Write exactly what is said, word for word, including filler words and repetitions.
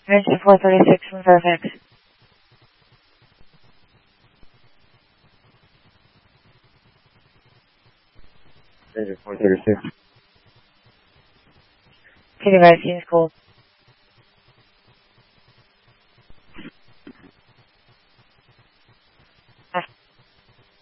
Mention four thirty-six from Fairfax. Mention four thirty-six. City Rise, Teams Cold.